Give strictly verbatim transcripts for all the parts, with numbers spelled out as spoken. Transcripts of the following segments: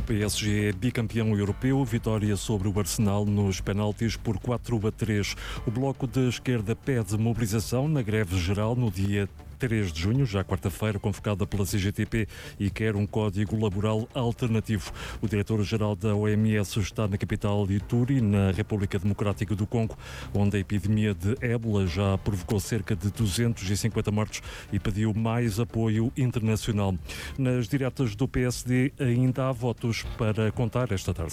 P S G é bicampeão europeu, vitória sobre o Arsenal nos penaltis por quatro a três. O Bloco de Esquerda pede mobilização na greve geral no dia três de junho, já quarta-feira, convocada pela C G T P, e quer um código laboral alternativo. O diretor-geral da O M S está na capital de Ituri, na República Democrática do Congo, onde a epidemia de ébola já provocou cerca de duzentos e cinquenta mortos e pediu mais apoio internacional. Nas diretas do P S D ainda há votos para contar esta tarde.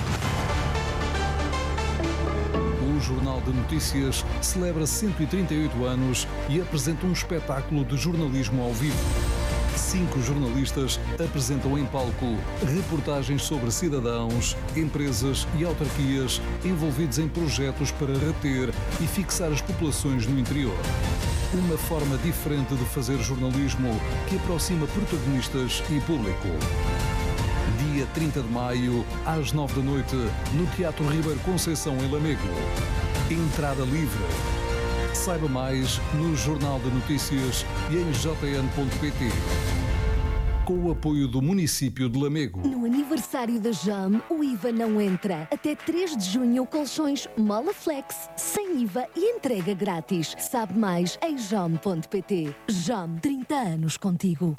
O Jornal de Notícias celebra cento e trinta e oito anos e apresenta um espetáculo de jornalismo ao vivo. Cinco jornalistas apresentam em palco reportagens sobre cidadãos, empresas e autarquias envolvidos em projetos para reter e fixar as populações no interior. Uma forma diferente de fazer jornalismo que aproxima protagonistas e público. Dia trinta de maio, às nove da noite, no Teatro Ribeiro Conceição, em Lamego. Entrada livre. Saiba mais no Jornal de Notícias e em j n ponto p t. Com o apoio do município de Lamego. No aniversário da Jam, o I V A não entra. Até três de junho, colchões Molaflex, sem I V A e entrega grátis. Sabe mais em jam ponto p t. Jam, trinta anos contigo.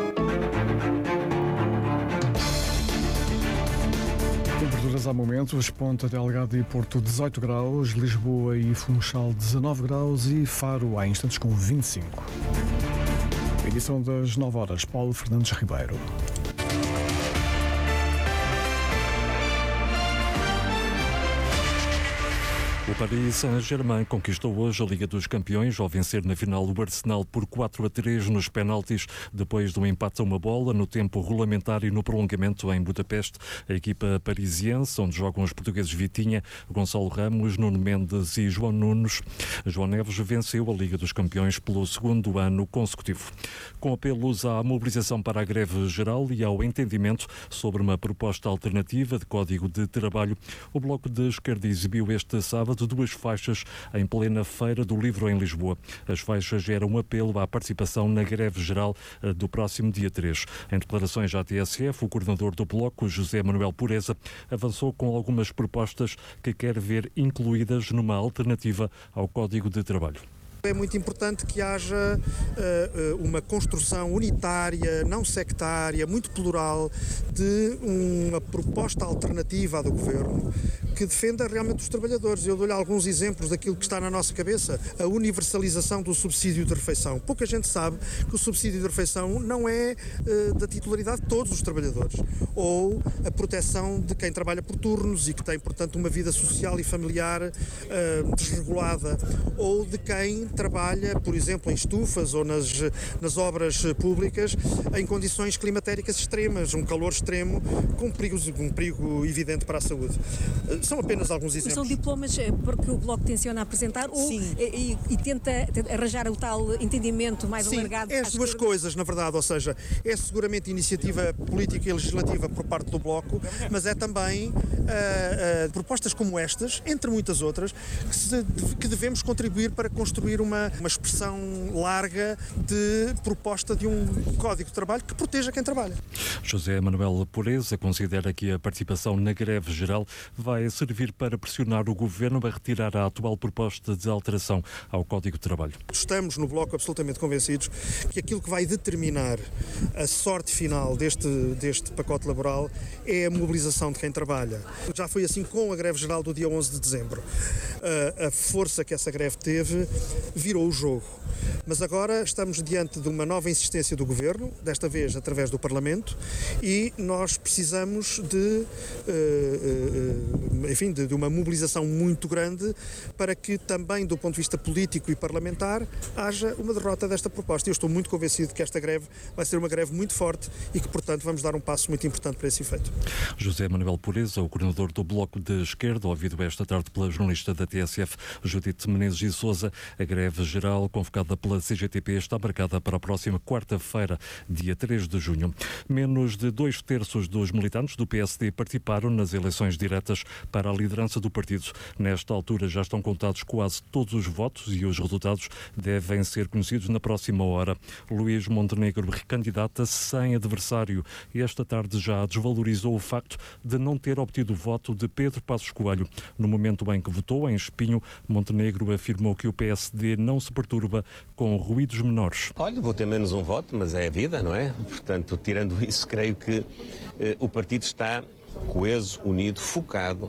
Temperaturas há momentos, Ponta Delgado e Porto dezoito graus, Lisboa e Funchal dezanove graus e Faro há instantes com vinte e cinco. Edição das nove horas, Paulo Fernandes Ribeiro. O Paris Saint-Germain conquistou hoje a Liga dos Campeões ao vencer na final o Arsenal por quatro a três nos penaltis, depois de um empate a uma bola no tempo regulamentar e no prolongamento em Budapeste. A equipa parisiense, onde jogam os portugueses Vitinha, Gonçalo Ramos, Nuno Mendes e João Nunes. João Neves venceu a Liga dos Campeões pelo segundo ano consecutivo. Com apelos à mobilização para a greve geral e ao entendimento sobre uma proposta alternativa de código de trabalho, o Bloco de Esquerda exibiu este sábado de duas faixas em plena Feira do Livro em Lisboa. As faixas eram um apelo à participação na greve geral do próximo dia três. Em declarações à T S F, o coordenador do Bloco, José Manuel Pureza, avançou com algumas propostas que quer ver incluídas numa alternativa ao Código de Trabalho. É muito importante que haja uh, uma construção unitária, não sectária, muito plural, de uma proposta alternativa à do Governo que defenda realmente os trabalhadores. Eu dou-lhe alguns exemplos daquilo que está na nossa cabeça. A universalização do subsídio de refeição. Pouca gente sabe que o subsídio de refeição não é uh, da titularidade de todos os trabalhadores. Ou a proteção de quem trabalha por turnos e que tem, portanto, uma vida social e familiar uh, desregulada. Ou de quem trabalha, por exemplo, em estufas ou nas, nas obras públicas em condições climatéricas extremas, um calor extremo com perigos, um perigo evidente para a saúde. São apenas alguns exemplos. Mas são diplomas porque o Bloco tenciona apresentar ou e, e tenta arranjar o tal entendimento mais Sim, alargado? É as duas esquerda. coisas, na verdade, ou seja, é seguramente iniciativa política e legislativa por parte do Bloco, mas é também uh, uh, propostas como estas, entre muitas outras, que, se, que devemos contribuir para construir uma, uma expressão larga de proposta de um código de trabalho que proteja quem trabalha. José Manuel Pureza considera que a participação na greve geral vai servir para pressionar o Governo a retirar a atual proposta de alteração ao Código de Trabalho. Estamos no Bloco absolutamente convencidos que aquilo que vai determinar a sorte final deste, deste pacote laboral é a mobilização de quem trabalha. Já foi assim com a greve geral do dia onze de dezembro. A, a força que essa greve teve virou o jogo. Mas agora estamos diante de uma nova insistência do Governo, desta vez através do Parlamento, e nós precisamos de, uh, uh, enfim, de, de uma mobilização muito grande para que também do ponto de vista político e parlamentar haja uma derrota desta proposta. Eu estou muito convencido que esta greve vai ser uma greve muito forte e que, portanto, vamos dar um passo muito importante para esse efeito. José Manuel Pureza, o coordenador do Bloco de Esquerda, ouvido esta tarde pela jornalista da T S F, Judite Menezes e Sousa. A greve geral convocada pela C G T P está marcada para a próxima quarta-feira, dia três de junho. Menos Menos de dois terços dos militantes do P S D participaram nas eleições diretas para a liderança do partido. Nesta altura já estão contados quase todos os votos e os resultados devem ser conhecidos na próxima hora. Luís Montenegro recandidata-se sem adversário e esta tarde já desvalorizou o facto de não ter obtido o voto de Pedro Passos Coelho. No momento em que votou em Espinho, Montenegro afirmou que o P S D não se perturba com ruídos menores. Olha, vou ter menos um voto, mas é a vida, não é? Portanto, tirando isso, creio que eh, o partido está coeso, unido, focado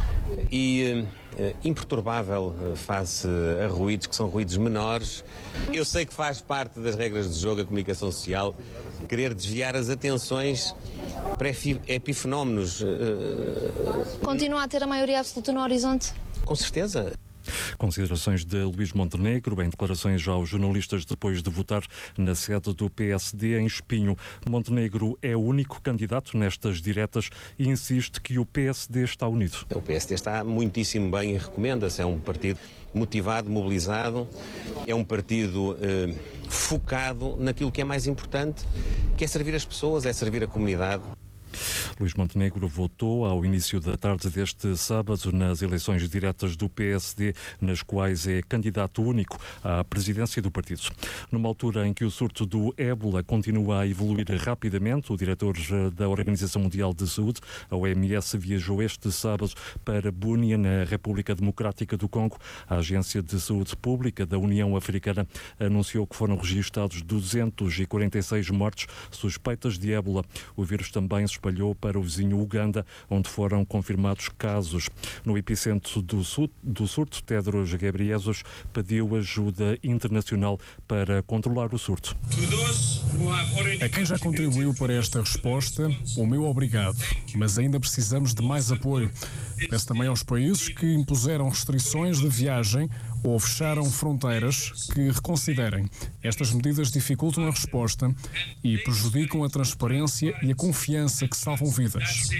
e eh, imperturbável face a ruídos que são ruídos menores. Eu sei que faz parte das regras de jogo a comunicação social querer desviar as atenções para epifenómenos. Eh, Continua a ter a maioria absoluta no horizonte? Com certeza. Considerações de Luís Montenegro em declarações aos jornalistas depois de votar na sede do P S D em Espinho. Montenegro é o único candidato nestas diretas e insiste que o P S D está unido. O P S D está muitíssimo bem e recomenda-se. É um partido motivado, mobilizado, é um partido eh, focado naquilo que é mais importante, que é servir as pessoas, é servir a comunidade. Luís Montenegro votou ao início da tarde deste sábado nas eleições diretas do P S D, nas quais é candidato único à presidência do partido. Numa altura em que o surto do ébola continua a evoluir rapidamente, o diretor da Organização Mundial de Saúde, a O M S, viajou este sábado para Bunia, na República Democrática do Congo. A Agência de Saúde Pública da União Africana anunciou que foram registados duzentos e quarenta e seis mortes suspeitas de ébola. O vírus também se espalhou para o vizinho Uganda, onde foram confirmados casos. No epicentro do, do surto, Tedros Ghebreyesus pediu ajuda internacional para controlar o surto. A quem já contribuiu para esta resposta, o meu obrigado, mas ainda precisamos de mais apoio. Peço também aos países que impuseram restrições de viagem ou fecharam fronteiras que reconsiderem. Estas medidas dificultam a resposta e prejudicam a transparência e a confiança que salvam vidas.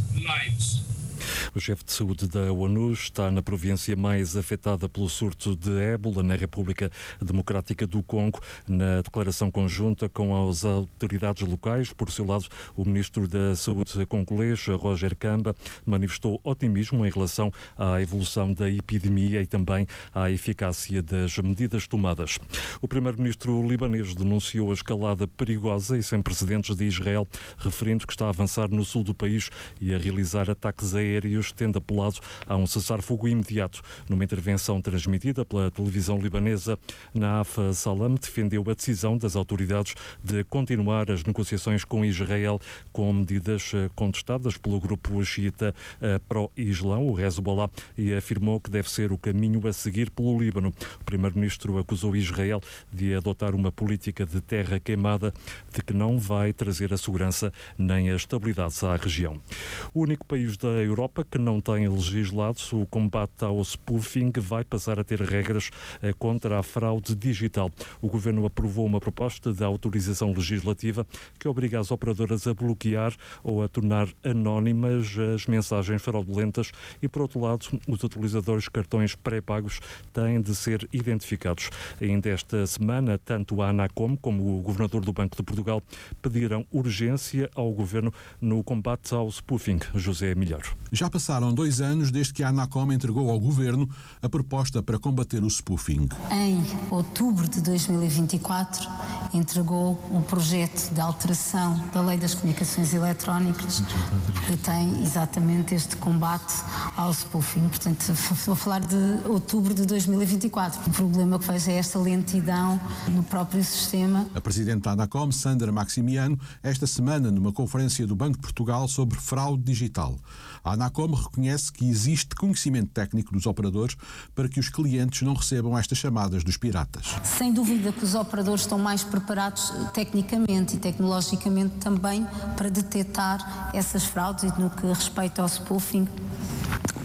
O chefe de saúde da ONU está na província mais afetada pelo surto de ébola, na República Democrática do Congo. Na declaração conjunta com as autoridades locais, por seu lado, o ministro da Saúde congolês, Roger Kamba, manifestou otimismo em relação à evolução da epidemia e também à eficácia das medidas tomadas. O primeiro-ministro libanês denunciou a escalada perigosa e sem precedentes de Israel, referindo que está a avançar no sul do país e a realizar ataques aéreos, tendo apelado a um cessar-fogo imediato. Numa intervenção transmitida pela televisão libanesa, Naaf Salam defendeu a decisão das autoridades de continuar as negociações com Israel com medidas contestadas pelo grupo xiita pró-Islão, o Hezbollah, e afirmou que deve ser o caminho a seguir pelo Líbano. O primeiro-ministro acusou Israel de adotar uma política de terra queimada de que não vai trazer a segurança nem a estabilidade à região. O único país da Europa que não tem legislado o combate ao spoofing vai passar a ter regras contra a fraude digital. O Governo aprovou uma proposta de autorização legislativa que obriga as operadoras a bloquear ou a tornar anónimas as mensagens fraudulentas e, por outro lado, os utilizadores de cartões pré-pagos têm de ser identificados. Ainda esta semana, tanto a Anacom como o Governador do Banco de Portugal pediram urgência ao Governo no combate ao spoofing. José Milhar. Já passaram dois anos desde que a Anacom entregou ao Governo a proposta para combater o spoofing. Em outubro de dois mil e vinte e quatro, entregou um projeto de alteração da Lei das Comunicações Eletrónicas que tem exatamente este combate ao spoofing. Portanto, vou falar de outubro de dois mil e vinte e quatro. O problema que vejo é esta lentidão no próprio sistema. A Presidente da Anacom, Sandra Maximiano, esta semana numa conferência do Banco de Portugal sobre fraude digital. A Anacom reconhece que existe conhecimento técnico dos operadores para que os clientes não recebam estas chamadas dos piratas. Sem dúvida que os operadores estão mais preparados tecnicamente e tecnologicamente também para detectar essas fraudes e no que respeita ao spoofing,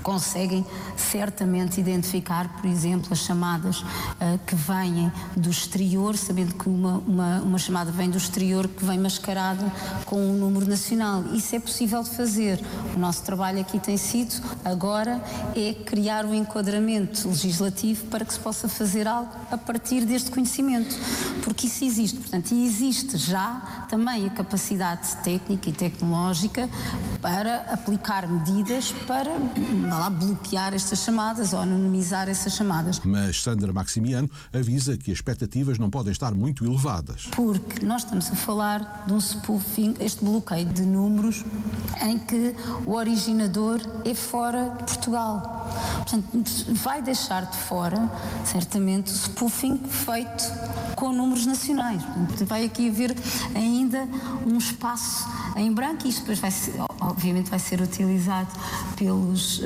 conseguem certamente identificar, por exemplo, as chamadas uh, que vêm do exterior, sabendo que uma, uma, uma chamada vem do exterior que vem mascarada com um número nacional. Isso é possível de fazer. O nosso trabalho aqui tem sido, agora, é criar um enquadramento legislativo para que se possa fazer algo a partir deste conhecimento, porque isso existe. Portanto, e existe já também a capacidade técnica e tecnológica para aplicar medidas para lá, bloquear estas chamadas ou anonimizar essas chamadas. Mas Sandra Maximiano avisa que as expectativas não podem estar muito elevadas. Porque nós estamos a falar de um spoofing, este bloqueio de números, em que o originador é fora de Portugal. Portanto, vai deixar de fora, certamente, o spoofing feito com números nacionais. Portanto, vai aqui haver ainda um espaço em branco e isto depois vai ser, obviamente vai ser utilizado pelos, uh,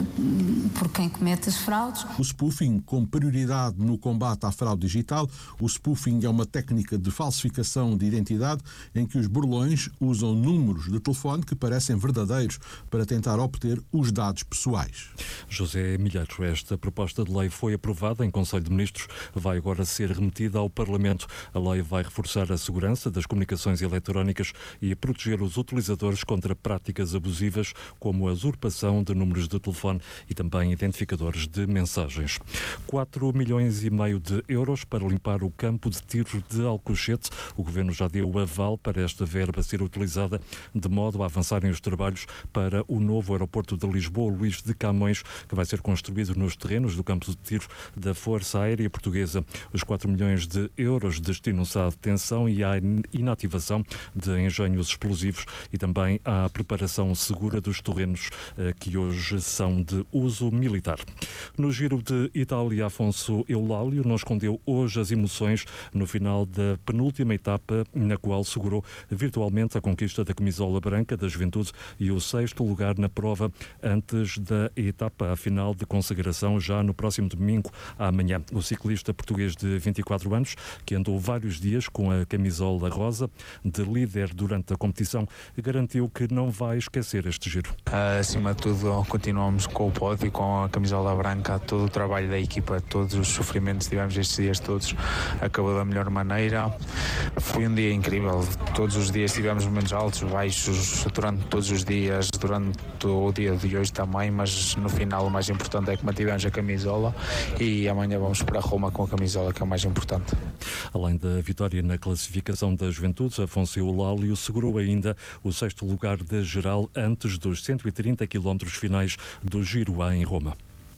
por quem comete as fraudes. O spoofing com prioridade no combate à fraude digital. O spoofing é uma técnica de falsificação de identidade em que os burlões usam números de telefone que parecem verdadeiros para tentar obter os dados pessoais. José Milheiros, esta proposta de lei foi aprovada em Conselho de Ministros, vai agora ser remetida ao Parlamento. A lei vai reforçar a segurança das comunicações eletrónicas e proteger os utilizadores contra práticas abusivas, como a usurpação de números de telefone e também identificadores de mensagens. quatro milhões e meio de euros para limpar o campo de tiro de Alcochete. O Governo já deu o aval para esta verba ser utilizada de modo a avançarem os trabalhos para o novo aeroporto de Lisboa, Luís de Camões, que vai ser construído nos terrenos do campo de tiro da Força Aérea Portuguesa. Os quatro milhões de euros destinam-se à detenção e à inativação de engenhos explosivos e também à preparação segura dos terrenos eh, que hoje são de uso militar. No Giro de Itália, Afonso Eulálio não escondeu hoje as emoções no final da penúltima etapa, na qual segurou virtualmente a conquista da camisola branca da Juventude e o sexto lugar na prova antes da etapa, a final de consagração já no próximo domingo amanhã. O ciclista português de vinte e quatro anos, que andou vários dias com a camisola rosa de líder durante a competição, garantiu que não vai esquecer este giro. Acima de tudo, continuamos com o pódio, com a camisola branca, todo o trabalho da equipa, todos os sofrimentos que tivemos estes dias todos, acabou da melhor maneira. Foi um dia incrível, todos os dias tivemos momentos altos, baixos, durante todos os dias, durante o dia de hoje também, mas no final o mais importante é que mantivemos a camisola e amanhã vamos para Roma com a camisola, que é o mais importante. Além da vitória na classificação da Juventude, Afonso Eulálio segurou ainda o sexto lugar da geral antes dos cento e trinta quilómetros finais do Giro em Roma.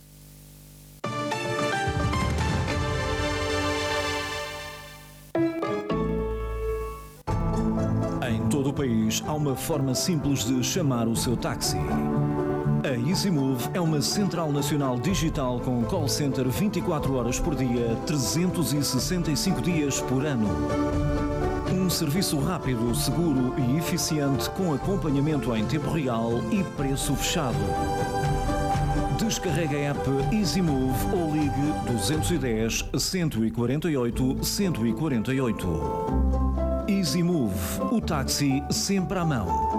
Em todo o país há uma forma simples de chamar o seu táxi. A EasyMove é uma central nacional digital com call center vinte e quatro horas por dia, trezentos e sessenta e cinco dias por ano. Um serviço rápido, seguro e eficiente com acompanhamento em tempo real e preço fechado. Descarregue a app EasyMove ou ligue dois um zero, cento e quarenta e oito, cento e quarenta e oito. EasyMove, o táxi sempre à mão.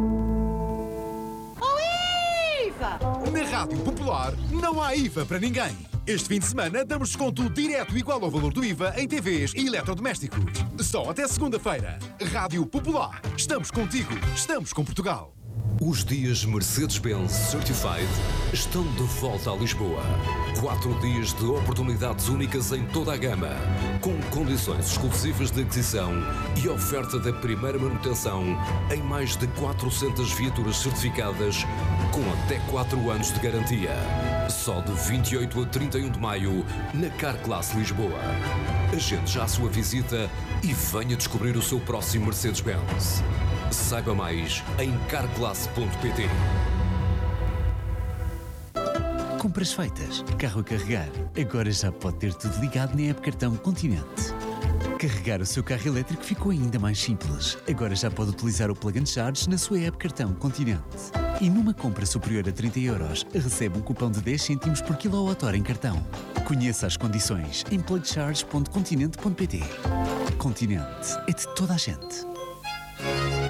Na Rádio Popular não há I V A para ninguém. Este fim de semana damos desconto direto igual ao valor do I V A em T Vs e eletrodomésticos. Só até segunda-feira. Rádio Popular. Estamos contigo. Estamos com Portugal. Os dias Mercedes-Benz Certified estão de volta a Lisboa. Quatro dias de oportunidades únicas em toda a gama, com condições exclusivas de aquisição e oferta da primeira manutenção em mais de quatrocentas viaturas certificadas com até quatro anos de garantia. Só de vinte e oito a trinta e um de maio na Carclass Lisboa. Agende já a sua visita e venha descobrir o seu próximo Mercedes-Benz. Saiba mais em carclass ponto pt. Compras feitas, carro a carregar. Agora já pode ter tudo ligado na app Cartão Continente. Carregar o seu carro elétrico ficou ainda mais simples. Agora já pode utilizar o Plug and Charge na sua app Cartão Continente. E numa compra superior a trinta euros, recebe um cupom de dez cêntimos por quilowatt-hora em cartão. Conheça as condições em plug charge ponto continente ponto pt. Continente é de toda a gente.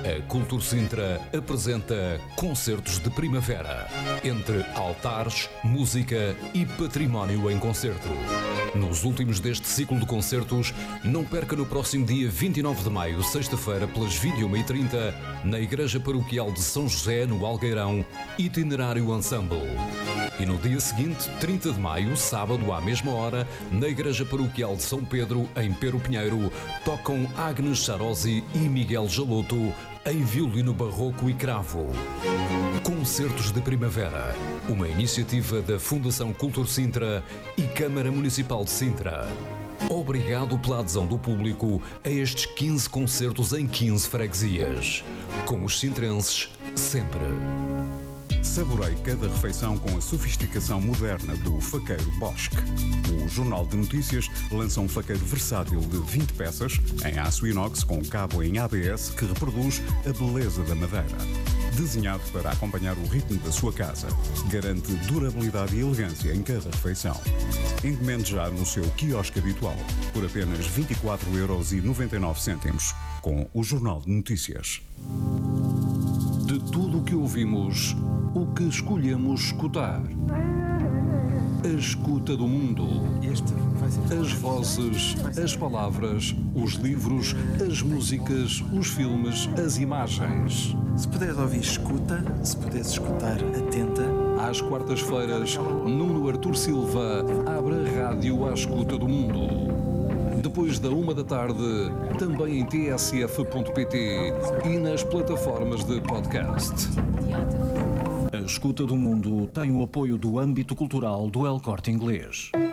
A Cultur Sintra apresenta Concertos de Primavera, entre altares, música e património em concerto. Nos últimos deste ciclo de concertos, não perca no próximo dia vinte e nove de maio, sexta-feira, pelas vinte e uma e trinta, na Igreja Paroquial de São José, no Algueirão, Itinerário Ensemble. E no dia seguinte, trinta de maio, sábado, à mesma hora, na Igreja Paroquial de São Pedro, em Pero Pinheiro, tocam Agnes Charosi e Miguel Jaloto em violino barroco e cravo. Concertos de Primavera, uma iniciativa da Fundação Cultur Sintra e Câmara Municipal de Sintra. Obrigado pela adesão do público a estes quinze concertos em quinze freguesias. Com os sintrenses, sempre. Saborei cada refeição com a sofisticação moderna do faqueiro Bosque. O Jornal de Notícias lança um faqueiro versátil de vinte peças, em aço inox com cabo em A B S que reproduz a beleza da madeira. Desenhado para acompanhar o ritmo da sua casa, garante durabilidade e elegância em cada refeição. Encomende já no seu quiosque habitual, por apenas vinte e quatro euros e noventa e nove cêntimos, com o Jornal de Notícias. De tudo o que ouvimos, o que escolhemos escutar. A escuta do mundo. As vozes, as palavras, os livros, as músicas, os filmes, as imagens. Se puderes ouvir, escuta. Se puderes escutar, atenta. Às quartas-feiras, Nuno Artur Silva abre a rádio à escuta do mundo. Depois da uma da tarde, também em t s f ponto p t e nas plataformas de podcast. A Escuta do Mundo tem o apoio do âmbito cultural do El Corte Inglês.